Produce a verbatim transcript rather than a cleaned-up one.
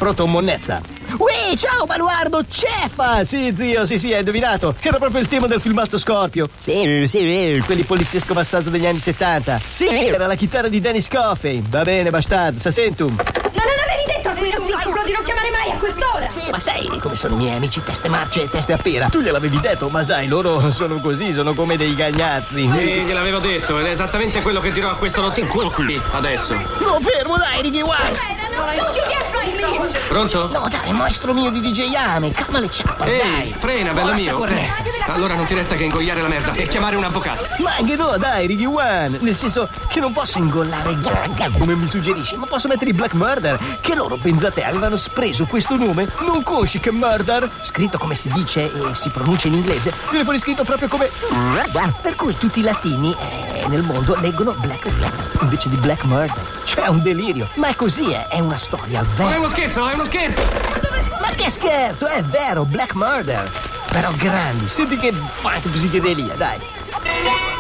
pronto, monnezza? Ui, ciao Baluardo, cefa! Sì, zio, sì, sì, hai indovinato. Era proprio il tema del filmazzo Scorpio. Sì, sì, quelli poliziesco bastaso degli anni settanta. Sì, era la chitarra di Dennis Coffey. Va bene, bastard, sa sentum. Ma non avevi detto a quel ridicolo di non chiamare mai a quest'ora? Sì, ma sai come sono i miei amici, teste marce e teste a pera. Tu gliel'avevi detto, ma sai, loro sono così, sono come dei gagnazzi. Sì, gliel'avevo detto, ed è esattamente quello che dirò a questo rottinculo qui, adesso. No, fermo, dai, Righi One. Pronto? No, dai, maestro mio di D J Ame, calma le ciappe, Ehi, dai. frena, bello Ora sta mio. correndo. Eh, allora non ti resta che ingoiare la merda e chiamare un avvocato. Ma anche no, dai, Righi One. Nel senso che non posso ingollare Gaga come mi suggerisci, ma posso mettere i Black Murder, che loro, pensate, avevano preso questo nome, non consci che Murder, scritto come si dice e si pronuncia in inglese, viene fuori scritto proprio come... Per cui tutti i latini eh, nel mondo leggono Black invece di Black Murder. Cioè, è un delirio. Ma è così, eh, è una storia vera. Ma è uno scherzo, è uno scherzo! Ma che scherzo, è vero, Black Murder. Però grandi, senti che funk psichedelia, dai.